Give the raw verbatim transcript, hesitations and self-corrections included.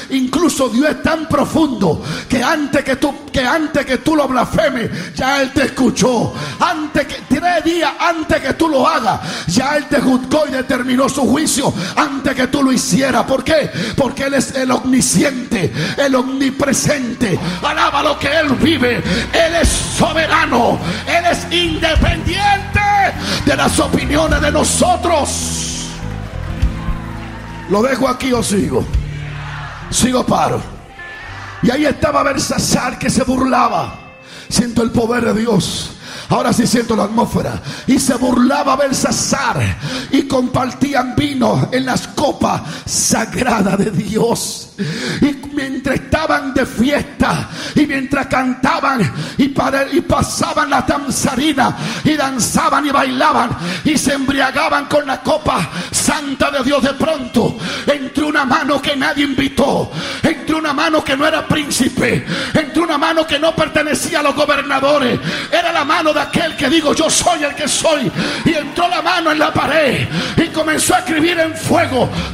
Incluso Dios es tan profundo que antes que tú, que antes que tú lo blasfemes, ya Él te escuchó. Antes que, tres días antes que tú lo hagas, ya Él te juzgó y determinó su juicio antes que tú lo hicieras. ¿Por qué? Porque Él es el omnisciente, el omnipresente. Alaba lo que Él vive. Él es soberano. Él es independiente de las opiniones de nosotros. ¿Lo dejo aquí o sigo? Sigo, paro. Y ahí estaba Belsasar, que se burlaba. Siento el poder de Dios. Ahora sí siento la atmósfera. Y se burlaba Belsasar, y compartían vino en las copas sagradas de Dios. Y mientras estaban de fiesta, y mientras cantaban y, para, y pasaban la danzarina, y danzaban y bailaban y se embriagaban con la copa santa de Dios, de pronto entró una mano que nadie invitó, entró una mano que no era príncipe, entró una mano que no pertenecía a los gobernadores, era la mano de aquel que digo: yo soy el que soy. Y entró la mano en la pared y comenzó a escribir en fuego